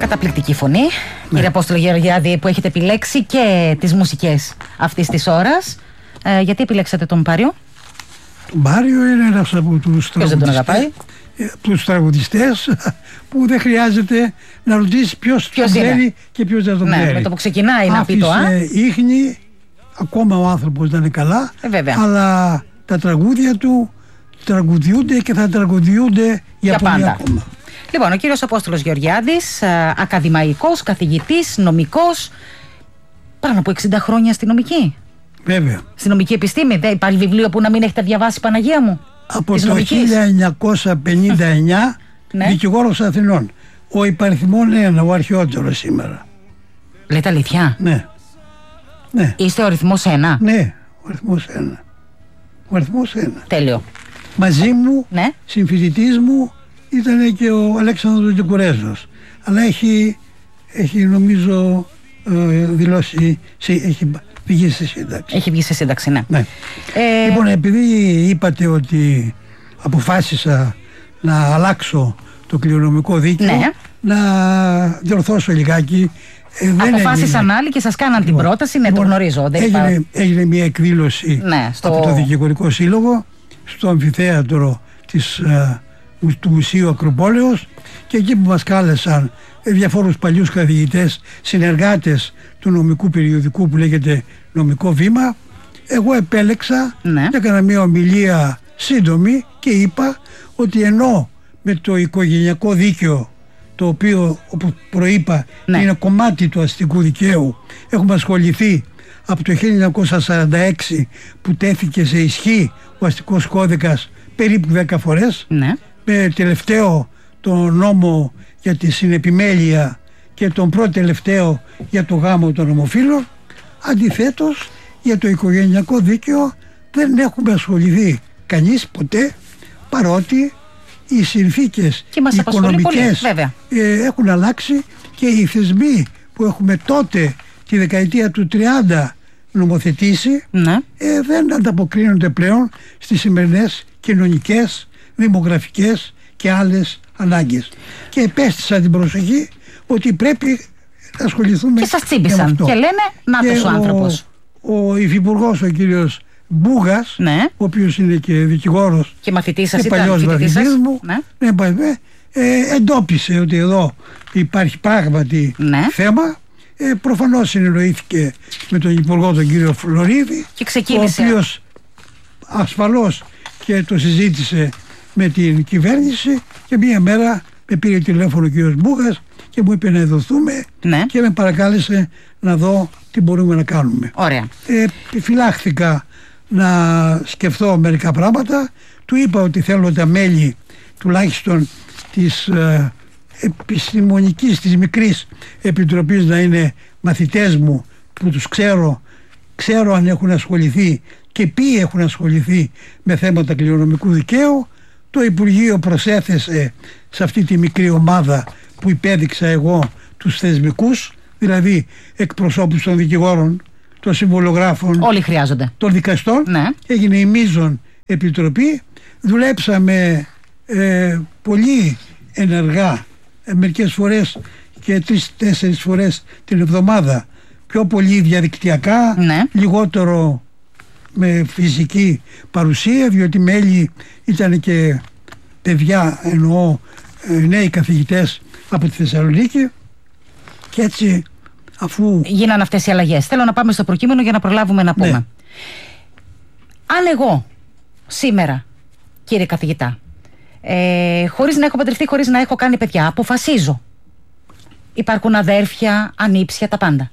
Καταπληκτική φωνή, κύριε Απόστολο Γεωργιάδη, που έχετε επιλέξει και τις μουσικές αυτής της ώρας. Γιατί επιλέξατε τον Πάριο? Τον Πάριο είναι ένας από τους τραγουδιστές που δεν χρειάζεται να ρωτήσει ποιος τον ξέρει και ποιος δεν τον ξέρει. Με το που ξεκινάει να πει το ίχνη, ακόμα ο άνθρωπος να είναι καλά, αλλά τα τραγούδια του τραγουδιούνται και θα τραγουδιούνται για πολύ πάντα. Ακόμα. Λοιπόν, ο κύριος Απόστολος Γεωργιάδης, ακαδημαϊκός, καθηγητής, νομικός, πάνω από 60 χρόνια στη νομική. Βέβαια. Στη νομική επιστήμη, δεν υπάρχει βιβλίο που να μην έχετε διαβάσει, Παναγία μου? Από το 1959 δικηγόρος Αθηνών. Ο υπαριθμόν 1, ο αρχαιότερος σήμερα. Λέτε αλήθεια? Ναι. Είστε ο αριθμός 1? Ναι, ο αριθμός 1. Ο αριθμός 1. Τέλειο. Μαζί μου, συμφοιτητής μου, ήταν και ο Αλέξανδρος Δικουρέζος. Αλλά έχει νομίζω δηλώσει, έχει βγει σε σύνταξη. Έχει βγει σε σύνταξη, ναι. Λοιπόν, επειδή είπατε ότι αποφάσισα να αλλάξω το κληρονομικό δίκαιο, να διορθώσω λιγάκι. Αποφάσισαν άλλοι και σας κάναν την πρόταση, το γνωρίζω. Έγινε μια εκδήλωση από το Δικηγορικό Σύλλογο στο αμφιθέατρο του Μουσείου Ακροπόλεως, και εκεί που μας κάλεσαν διαφόρους παλιούς καθηγητές, συνεργάτες του νομικού περιοδικού που λέγεται Νομικό Βήμα, εγώ επέλεξα και έκανα μια ομιλία σύντομη και είπα ότι ενώ με το οικογενειακό δίκαιο, το οποίο όπως προείπα είναι κομμάτι του αστικού δικαίου, έχουμε ασχοληθεί από το 1946 που τέθηκε σε ισχύ ο αστικός κώδικας περίπου 10 φορές, με τελευταίο τον νόμο για τη συνεπιμέλεια και τον πρώτο τελευταίο για το γάμο των ομοφύλων. Αντιθέτως, για το οικογενειακό δίκαιο δεν έχουμε ασχοληθεί κανείς ποτέ, παρότι οι συνθήκες οικονομικές έχουν αλλάξει και οι θεσμοί που έχουμε τότε τη δεκαετία του 30 νομοθετήσει δεν ανταποκρίνονται πλέον στις σημερινές κοινωνικές, δημογραφικές και άλλες ανάγκες. Και επέστησα την προσοχή ότι πρέπει να ασχοληθούμε. Και σας τσίμπησαν και λένε νάτος ο άνθρωπος. Ο υφυπουργός, ο κύριος Μπούγας, ο οποίος είναι και δικηγόρος και μαθητής σας, και παλιός μαθητής μου, εντόπισε ότι εδώ υπάρχει πράγματι θέμα. Προφανώς συνεννοήθηκε με τον υπουργό, τον κύριο Φλωρίδη, και ξεκίνησε, ο οποίος ασφαλώς και το συζήτησε με την κυβέρνηση, και μία μέρα με πήρε τηλέφωνο ο κύριος Μπούγας και μου είπε να εδωθούμε και με παρακάλεσε να δω τι μπορούμε να κάνουμε. Ωραία. Φυλάχθηκα να σκεφτώ μερικά πράγματα. Του είπα ότι θέλω τα μέλη τουλάχιστον της επιστημονικής, της μικρής επιτροπής να είναι μαθητές μου, που τους ξέρω αν έχουν ασχοληθεί και ποιοι έχουν ασχοληθεί με θέματα κληρονομικού δικαίου. Το Υπουργείο προσέθεσε σε αυτή τη μικρή ομάδα που υπέδειξα εγώ τους θεσμικούς, δηλαδή εκπροσώπους των δικηγόρων, των συμβολογράφων, όλοι χρειάζονται, των δικαστών. Έγινε η μείζον επιτροπή. Δουλέψαμε πολύ ενεργά, μερικές φορές και 3-4 φορές την εβδομάδα, πιο πολύ διαδικτυακά, λιγότερο με φυσική παρουσία, διότι μέλη ήταν και παιδιά, εννοώ νέοι καθηγητές από τη Θεσσαλονίκη, και έτσι αφού γίνανε αυτές οι αλλαγές. Θέλω να πάμε στο προκείμενο για να προλάβουμε να πούμε. Αν εγώ σήμερα, κύριε καθηγητά, χωρίς να έχω παντρευτεί, χωρίς να έχω κάνει παιδιά, αποφασίζω, υπάρχουν αδέρφια, ανήψια, τα πάντα,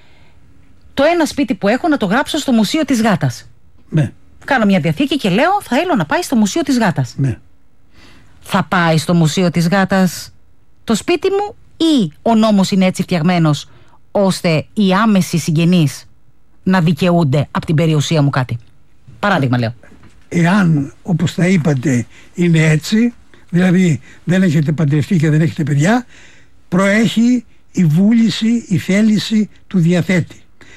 το ένα σπίτι που έχω να το γράψω στο Μουσείο της Γάτας. Κάνω μια διαθήκη και λέω θέλω να πάει στο Μουσείο της Γάτας. Θα πάει στο Μουσείο της Γάτας το σπίτι μου, ή ο νόμος είναι έτσι φτιαγμένος ώστε οι άμεσοι συγγενείς να δικαιούνται από την περιουσία μου κάτι? Παράδειγμα λέω. Εάν, όπως τα είπατε, είναι έτσι, δηλαδή δεν έχετε παντρευτεί και δεν έχετε παιδιά, προέχει η βούληση, η θέληση του διαθέτη.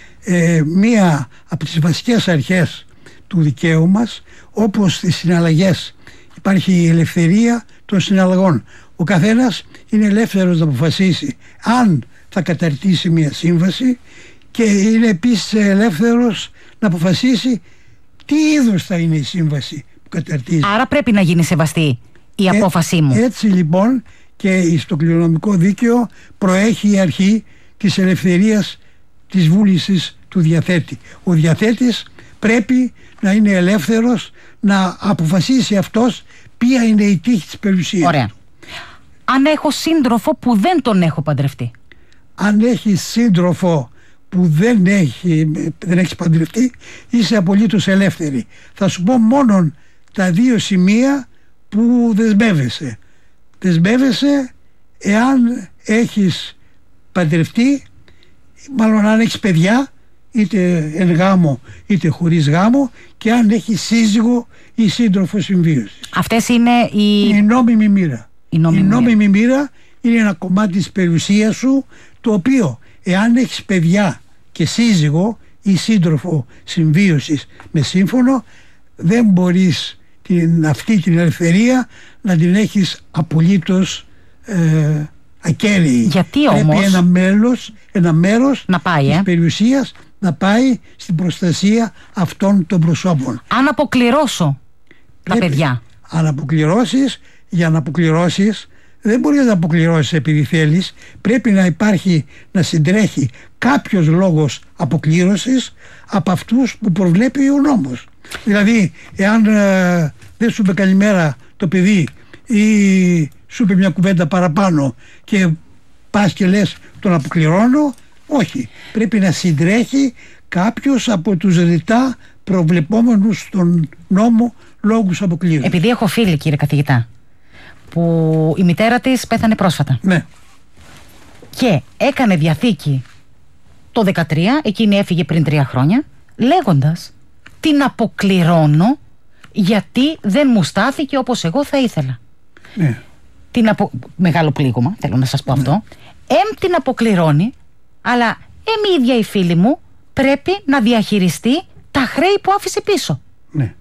Μία από τις βασικές αρχές του δικαίου μας, όπως στις συναλλαγές υπάρχει η ελευθερία των συναλλαγών. Ο καθένας είναι ελεύθερος να αποφασίσει αν θα καταρτήσει μια σύμβαση και είναι επίσης ελεύθερος να αποφασίσει τι είδους θα είναι η σύμβαση που καταρτίζει. Άρα πρέπει να γίνει σεβαστή η απόφασή μου. Έτσι λοιπόν και στο κληρονομικό δίκαιο προέχει η αρχή της ελευθερίας της βούλησης του διαθέτη. Ο διαθέτης πρέπει να είναι ελεύθερος να αποφασίσει αυτός ποια είναι η τύχη της περιουσίας. Ωραία. Αν έχω σύντροφο που δεν τον έχω παντρευτεί. Αν έχει σύντροφο που δεν έχεις παντρευτεί, είσαι απολύτως ελεύθερη. Θα σου πω μόνο τα 2 σημεία που δεσμεύεσαι. Δεσμεύεσαι εάν έχεις παντρευτεί, μάλλον αν έχεις παιδιά, είτε εν γάμο είτε χωρίς γάμο, και αν έχεις σύζυγο ή σύντροφο συμβίωσης. Αυτές είναι η νόμιμη μοίρα. Η νόμιμη μοίρα είναι ένα κομμάτι της περιουσίας σου, το οποίο εάν έχεις παιδιά και σύζυγο ή σύντροφο συμβίωσης με σύμφωνο, δεν μπορείς αυτή την ελευθερία να την έχεις απολύτως ακέραιη. Γιατί όμως? Πρέπει ένα μέρος να πάει, της περιουσίας να πάει στην αυτών των προσώπων. Αν αποκληρώσω τα παιδιά. Αν αποκληρώσεις, για να αποκληρώσεις δεν μπορείς να αποκληρώσεις επειδή θέλεις. Πρέπει να υπάρχει, να συντρέχει κάποιος λόγος αποκλήρωσης από αυτούς που προβλέπει ο νόμος. Δηλαδή εάν δεν σου είπε καλημέρα το παιδί ή σου είπε μια κουβέντα παραπάνω και πας και λες τον αποκληρώνω, όχι. Πρέπει να συντρέχει κάποιος από τους ρητά προβλεπόμενους στον νόμο λόγους αποκλήρωσης. Επειδή έχω φίλη, κύριε καθηγητά, που η μητέρα της πέθανε πρόσφατα. Ναι. Και έκανε διαθήκη το 2013, εκείνη έφυγε πριν 3 χρόνια, λέγοντας την αποκληρώνω γιατί δεν μου στάθηκε όπως εγώ θα ήθελα. Ναι. Μεγάλο πλήγωμα, θέλω να σας πω αυτό. Την αποκληρώνει, αλλά η ίδια η φίλη μου πρέπει να διαχειριστεί τα χρέη που άφησε πίσω. Ναι.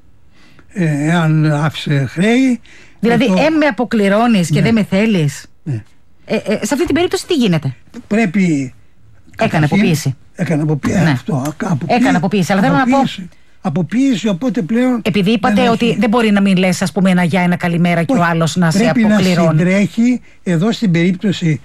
Εάν άφησε χρέη... Δηλαδή με αποκληρώνεις και δεν με θέλεις. Ναι. Σε αυτή την περίπτωση τι γίνεται? Πρέπει... Έκανε αποποίηση. Έκανε αποποίηση. Ναι. Αυτό. Έκανε αποποίηση. Αλλά θέλω να πω... Αποποίηση, οπότε πλέον... Επειδή είπατε ότι δεν μπορεί να μην λες, ας πούμε, ένα γεια, ένα καλημέρα και ο άλλος να σε αποκληρώνει. Πρέπει να συντρέχει, εδώ στην περίπτωση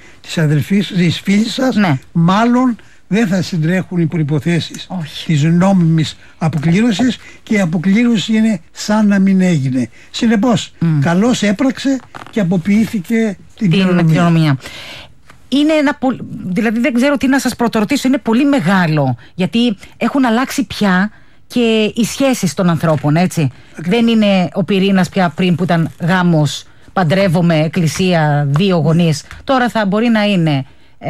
της φίλης σας, ναι, μάλλον δεν θα συντρέχουν οι προϋποθέσεις της νόμιμης αποκλήρωσης και η αποκλήρωση είναι σαν να μην έγινε. Συνεπώς, καλώς έπραξε και αποποιήθηκε την κληρονομιά. Είναι δηλαδή δεν ξέρω τι να σας πρωτορωτήσω, είναι πολύ μεγάλο, γιατί έχουν αλλάξει πια και οι σχέσεις των ανθρώπων, έτσι. Δεν είναι ο πυρήνας πια πριν που ήταν γάμος, παντρεύομαι, εκκλησία, 2 γονείς. Τώρα θα μπορεί να είναι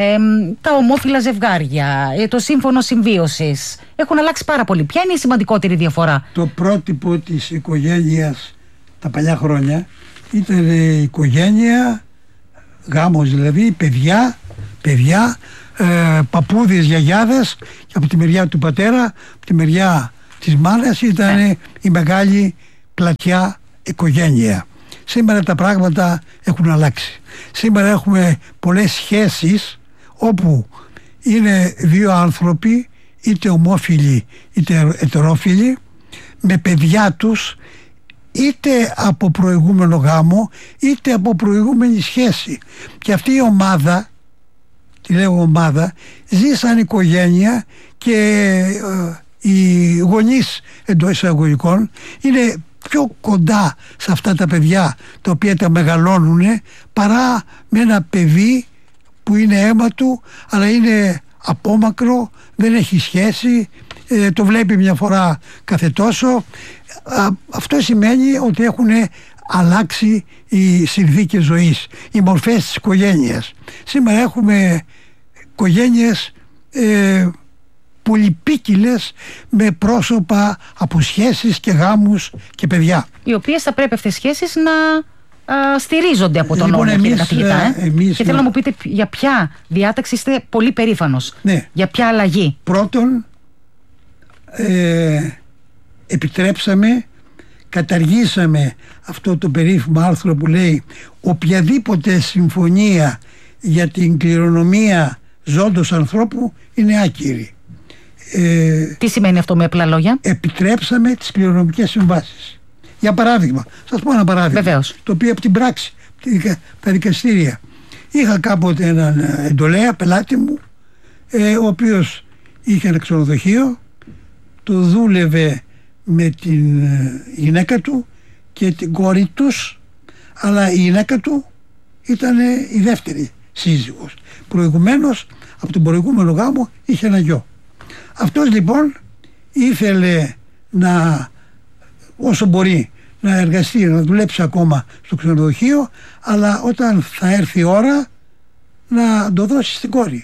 τα ομόφυλα ζευγάρια, το σύμφωνο συμβίωσης. Έχουν αλλάξει πάρα πολύ. Ποια είναι η σημαντικότερη διαφορά? Το πρότυπο της οικογένειας τα παλιά χρόνια ήταν η οικογένεια, γάμος δηλαδή, παιδιά, παππούδες, γιαγιάδες, και από τη μεριά του πατέρα, από τη μεριά της μάνας ήταν η μεγάλη πλατιά οικογένεια. Σήμερα τα πράγματα έχουν αλλάξει. Σήμερα έχουμε πολλές σχέσεις όπου είναι 2 άνθρωποι, είτε ομόφυλοι είτε ετερόφυλοι, με παιδιά τους, είτε από προηγούμενο γάμο είτε από προηγούμενη σχέση. Και αυτή η ομάδα, τη λέγω ομάδα, ζει σαν οικογένεια και οι γονείς εντός εισαγωγικών είναι πιο κοντά σε αυτά τα παιδιά τα οποία τα μεγαλώνουν παρά με ένα παιδί που είναι αίμα του αλλά είναι απόμακρο, δεν έχει σχέση, το βλέπει μια φορά κάθε τόσο. Αυτό σημαίνει ότι έχουν αλλάξει οι συνθήκες ζωής, οι μορφές της οικογένειας. Σήμερα έχουμε οικογένειες πολυπίκυλες με πρόσωπα από σχέσεις και γάμους και παιδιά. Οι οποίες θα πρέπει αυτές οι σχέσεις να στηρίζονται από τον νόμο, κύριε καθηγητά. Και θέλω να μου πείτε για ποια διάταξη είστε πολύ περήφανος. Ναι. Για ποια αλλαγή? Πρώτον, επιτρέψαμε καταργήσαμε αυτό το περίφημο άρθρο που λέει οποιαδήποτε συμφωνία για την κληρονομία ζώντος ανθρώπου είναι άκυρη. Τι σημαίνει αυτό με απλά λόγια? Επιτρέψαμε τις κληρονομικές συμβάσεις. Για παράδειγμα, σας πω ένα παράδειγμα. Βεβαίως. Το οποίο από την πράξη, τα δικαστήρια. Είχα κάποτε έναν εντολέα πελάτη μου, ο οποίος είχε ένα ξενοδοχείο, το δούλευε με την γυναίκα του και την κόρη τους, αλλά η γυναίκα του ήταν η δεύτερη σύζυγος. Προηγουμένως, από τον προηγούμενο γάμο είχε ένα γιο. Αυτός λοιπόν ήθελε να, όσο μπορεί, να εργαστεί, να δουλέψει ακόμα στο ξενοδοχείο, αλλά όταν θα έρθει η ώρα να το δώσει στην κόρη.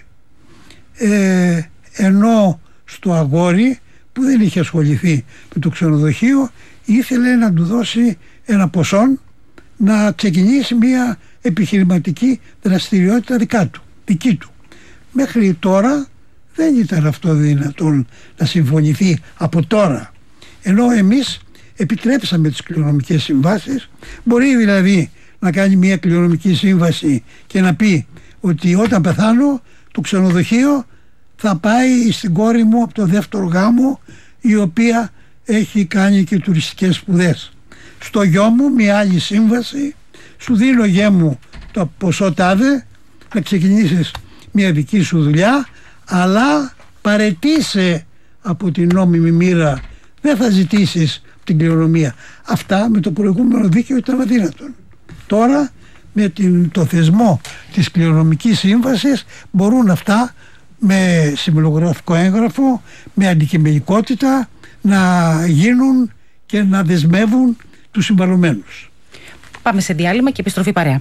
Ενώ στο αγόρι που δεν είχε ασχοληθεί με το ξενοδοχείο ήθελε να του δώσει ένα ποσό να ξεκινήσει μια επιχειρηματική δραστηριότητα δική του. Μέχρι τώρα δεν ήταν αυτό δυνατόν να συμφωνηθεί από τώρα, ενώ εμείς επιτρέψαμε τις κληρονομικές συμβάσεις. Μπορεί δηλαδή να κάνει μια κληρονομική σύμβαση και να πει ότι όταν πεθάνω το ξενοδοχείο θα πάει στην κόρη μου από το δεύτερο γάμο, η οποία έχει κάνει και τουριστικές σπουδές. Στο γιο μου μια άλλη σύμβαση, σου δίνω γέ μου το ποσό τάδε να ξεκινήσεις μια δική σου δουλειά, αλλά παραιτήσαι από την νόμιμη μοίρα, δεν θα ζητήσεις την κληρονομία. Αυτά με το προηγούμενο δίκαιο ήταν αδύνατον. Τώρα με το θεσμό της κληρονομικής σύμβασης μπορούν αυτά με συμβολογραφικό έγγραφο, με αντικειμενικότητα να γίνουν και να δεσμεύουν τους συμβαλωμένους. Πάμε σε διάλειμμα και επιστροφή παρέα.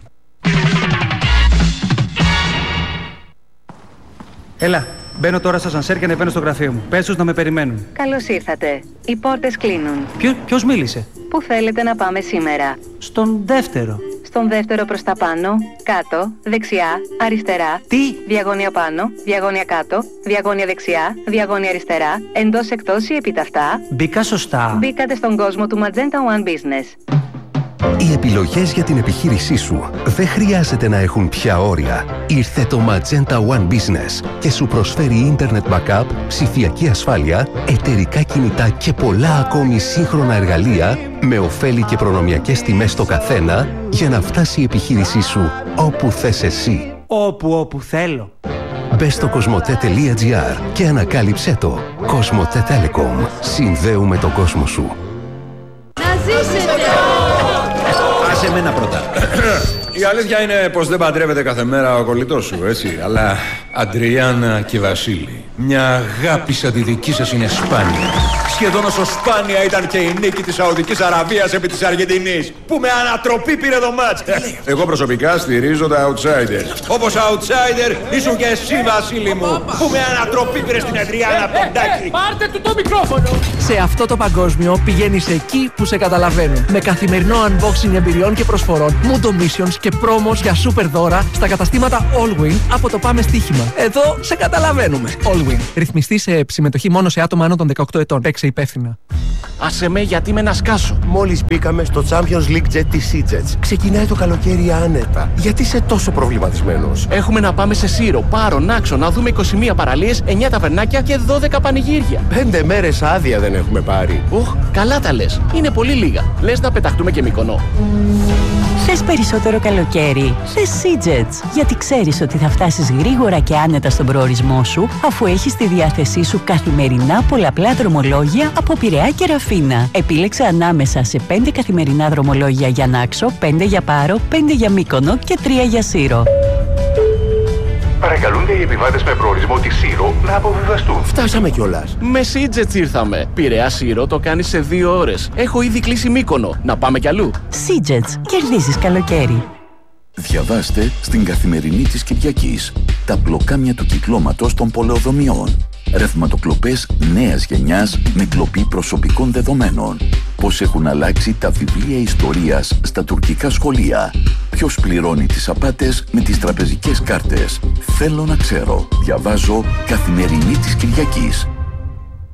Έλα, μπαίνω τώρα στα σανσέρ και ανεβαίνω στο γραφείο μου. Πες τους να με περιμένουν. Καλώς ήρθατε. Οι πόρτες κλείνουν. Ποιος μίλησε? Πού θέλετε να πάμε σήμερα? Στον δεύτερο. Στον δεύτερο προς τα πάνω, κάτω, δεξιά, αριστερά. Τι? Διαγώνια πάνω, διαγώνια κάτω, διαγώνια δεξιά, διαγώνια αριστερά, εντός εκτός ή επιταυτά. Μπήκα σωστά? Μπήκατε στον κόσμο του Magenta One Business. Οι επιλογές για την επιχείρησή σου δεν χρειάζεται να έχουν πια όρια. Ήρθε το Magenta One Business και σου προσφέρει Internet Backup, ψηφιακή ασφάλεια, εταιρικά κινητά και πολλά ακόμη σύγχρονα εργαλεία με ωφέλη και προνομιακές τιμές στο καθένα για να φτάσει η επιχείρησή σου όπου θες εσύ. Όπου θέλω. Μπες στο cosmote.gr και ανακάλυψέ το. Cosmote Telecom. Συνδέουμε τον κόσμο σου. Να ζήσετε! Άσε εμένα πρώτα. Η αλήθεια είναι πως δεν παντρεύεται κάθε μέρα ο κολλητός σου, έτσι. Αλλά Αντριάννα και Βασίλη, μια αγάπη σαν τη δική σας είναι σπάνια. Σχεδόν όσο σπάνια ήταν και η νίκη της Σαουδικής Αραβίας επί της Αργεντινής, που με ανατροπή πήρε το μάτς. Εγώ προσωπικά στηρίζω τα outsiders. Όπως outsider ήσουν και εσύ, Βασίλη μου, που με ανατροπή πήρε στην Αντριάννα Ποντάκη. Πάρτε του το μικρόφωνο! Σε αυτό το παγκόσμιο πηγαίνεις εκεί που σε καταλαβαίνουν. Με καθημερινό unboxing εμπειριών και προσφορών, Mundo Missions και πρόμος για super δώρα στα καταστήματα Allwin από το Πάμε Στοίχημα. Εδώ σε καταλαβαίνουμε. Allwin. Ρυθμιστή σε συμμετοχή μόνο σε άτομα άνω των 18 ετών. Παίξε υπεύθυνα. Άσε με γιατί με να σκάσω. Μόλις μπήκαμε στο Champions League Jet της Seajets. Ξεκινάει το καλοκαίρι άνετα. Γιατί είσαι τόσο προβληματισμένος? Έχουμε να πάμε σε Σύρο, Πάρο, Νάξο, να δούμε 21 παραλίες, 9 ταβερνάκια και 12 πανηγύρια. 5 μέρες άδεια δεν έχουμε πάρει. Καλά τα λες. Είναι πολύ λίγα. Λες να πεταχτούμε και Μύκονο. Θες περισσότερο καλοκαίρι? Θες Seajets. Γιατί ξέρεις ότι θα φτάσεις γρήγορα και άνετα στον προορισμό σου, αφού έχεις στη διάθεσή σου καθημερινά πολλαπλά δρομολόγια από Πειραιά και Ραφίνα. Επίλεξε ανάμεσα σε 5 καθημερινά δρομολόγια για Νάξο, 5 για Πάρο, 5 για Μύκονο και 3 για Σύρο. Παρακαλούνται οι επιβάτες με προορισμό τη Σύρο να αποβιβαστούν. Φτάσαμε κιόλας. Με Seajets ήρθαμε. Πειραιά Σύρο το κάνεις σε 2 ώρες. Έχω ήδη κλείσει Μύκονο. Να πάμε κι αλλού. Seajets. Κερδίζεις καλοκαίρι. Διαβάστε στην Καθημερινή της Κυριακής τα πλοκάμια του κυκλώματος των πολεοδομιών. Ρευματοκλοπές νέας γενιάς με κλοπή προσωπικών δεδομένων. Πώς έχουν αλλάξει τα βιβλία ιστορίας στα τουρκικά σχολεία. Ποιος πληρώνει τις απάτες με τις τραπεζικές κάρτες. Θέλω να ξέρω. Διαβάζω Καθημερινή της Κυριακής.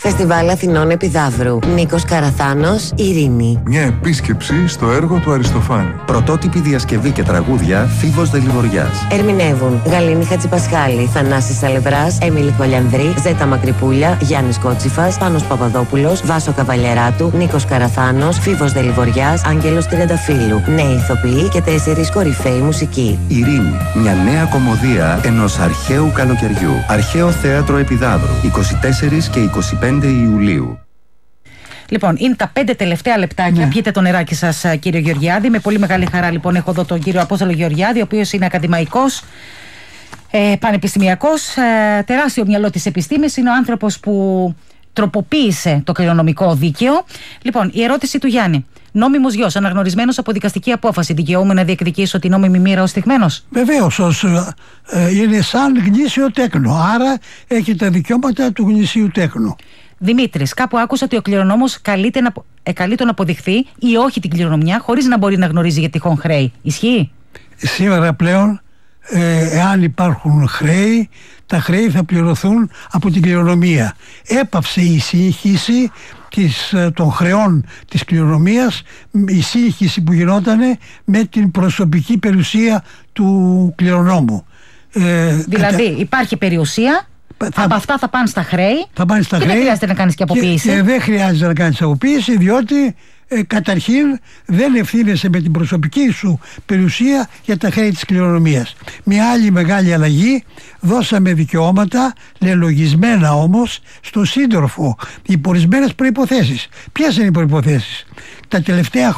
Φεστιβάλ Αθηνών Επιδαύρου. Νίκος Καραθάνος, Ειρήνη. Μια επίσκεψη στο έργο του Αριστοφάνη. Πρωτότυπη διασκευή και τραγούδια Φίβος Δελιβοριάς. Ερμηνεύουν Γαλήνη Χατζηπασχάλη, Θανάσης Σαλευράς, Έμιλη Κολιανδρή, Ζέτα Μακρυπούλια, Γιάννης Κότσιφας, Πάνος Παπαδόπουλος, Βάσο Καβαλιαράτου, Νίκος Καραθάνος, Φίβος Δελιβοριάς, Άγγελος Τριανταφύλου. Νέοι ηθοποιοί και 4 κορυφαίοι μουσικοί. Ειρήνη. Μια νέα κωμωδία ενός αρχαίου καλοκαιριού. Αρχαίο Θέατρο Επιδαύρου. 24 και 25 Ιουλίου. Λοιπόν, είναι τα 5 τελευταία λεπτάκια. Πιείτε το νεράκι σας, κύριο Γεωργιάδη. Με πολύ μεγάλη χαρά, λοιπόν, έχω εδώ τον κύριο Απόστολο Γεωργιάδη, ο οποίος είναι ακαδημαϊκός, πανεπιστημιακός, τεράστιο μυαλό της επιστήμης. Είναι ο άνθρωπος που τροποποίησε το κληρονομικό δίκαιο. Λοιπόν, η ερώτηση του Γιάννη. Νόμιμος γιος, αναγνωρισμένος από δικαστική απόφαση, δικαιούμαι να διεκδικήσω την νόμιμη μοίρα ως θυγμένος? Βεβαίως, είναι σαν γνήσιο τέκνο. Άρα έχει τα δικαιώματα του γνησίου τέκνου. Δημήτρης, κάπου άκουσα ότι ο κληρονόμος καλείται να αποδειχθεί ή όχι την κληρονομιά χωρίς να μπορεί να γνωρίζει για τυχόν χρέη. Ισχύει? Σήμερα πλέον, εάν υπάρχουν χρέη, τα χρέη θα πληρωθούν από την κληρονομία. Έπαυσε η σύγχυση των χρεών της κληρονομίας, η σύγχυση που γινόταν με την προσωπική περιουσία του κληρονόμου. Δηλαδή υπάρχει περιουσία, από αυτά θα πάνε στα χρέη, και δεν χρειάζεται να κάνεις και αποποίηση. Και δεν χρειάζεται να κάνεις αποποίηση, διότι καταρχήν δεν ευθύνεσαι με την προσωπική σου περιουσία για τα χρέη της κληρονομίας. Μια άλλη μεγάλη αλλαγή, δώσαμε δικαιώματα, λελογισμένα όμως, στον σύντροφο, υπό ορισμένες προϋποθέσεις. Ποιες είναι οι προϋποθέσεις? Τα τελευταία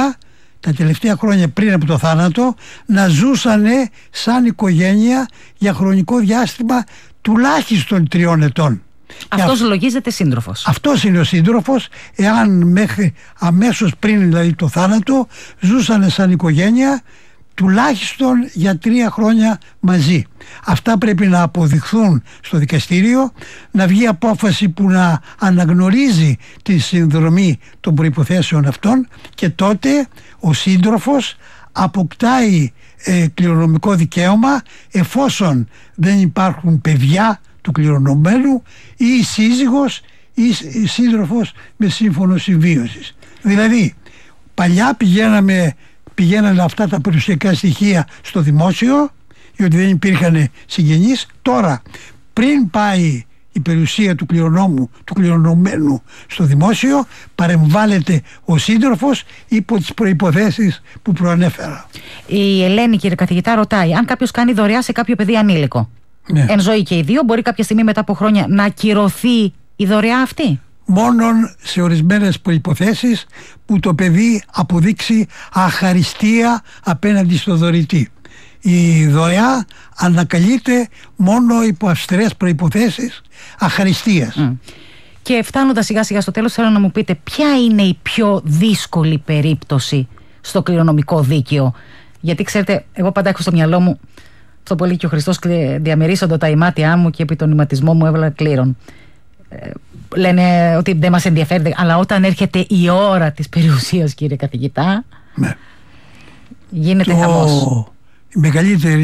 χρόνια πριν από το θάνατο να ζούσανε σαν οικογένεια για χρονικό διάστημα τουλάχιστον 3 ετών. Αυτός λογίζεται σύντροφος. Αυτός είναι ο σύντροφος, εάν μέχρι αμέσως πριν δηλαδή το θάνατο ζούσανε σαν οικογένεια τουλάχιστον για 3 χρόνια μαζί. Αυτά πρέπει να αποδειχθούν στο δικαστήριο, να βγει απόφαση που να αναγνωρίζει τη συνδρομή των προϋποθέσεων αυτών, και τότε ο σύντροφος αποκτάει κληρονομικό δικαίωμα εφόσον δεν υπάρχουν παιδιά του κληρονομμένου ή η σύζυγος ή η σύντροφος με σύμφωνο συμβίωσης. Δηλαδή παλιά πηγαίνανε αυτά τα περιουσιακά στοιχεία στο δημόσιο, γιατί δεν υπήρχαν συγγενείς. Τώρα, πριν πάει η περιουσία του κληρονόμου, του κληρονομμένου στο δημόσιο, παρεμβάλλεται ο σύντροφος υπό τις προϋποθέσεις που προανέφερα. Η Ελένη, κύριε καθηγητά, ρωτάει αν κάποιος κάνει δωρεά σε κάποιο παιδί ανήλικο, εν ζωή και οι δύο, μπορεί κάποια στιγμή μετά από χρόνια να ακυρωθεί η δωρεά αυτή? Μόνον σε ορισμένες προϋποθέσεις που το παιδί αποδείξει αχαριστία απέναντι στο δωρητή. Η δωρεά ανακαλείται μόνο υπό αυστηρές προϋποθέσεις αχαριστίας. Και φτάνοντας σιγά σιγά στο τέλος, θέλω να μου πείτε ποια είναι η πιο δύσκολη περίπτωση στο κληρονομικό δίκαιο. Γιατί ξέρετε, εγώ πάντα έχω στο μυαλό μου αυτό που λέει και ο Χριστός, διαμερίσσονται τα ημάτια μου και επί τον ηματισμό μου έβαλα κλήρων. Λένε ότι δεν μας ενδιαφέρει, αλλά όταν έρχεται η ώρα της περιουσίας, κύριε καθηγητά, γίνεται χαμός. Η μεγαλύτερη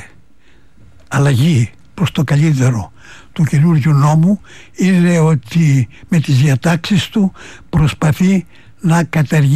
αλλαγή προς το καλύτερο του καινούργιου νόμου είναι ότι με τις διατάξεις του προσπαθεί να καταργήσει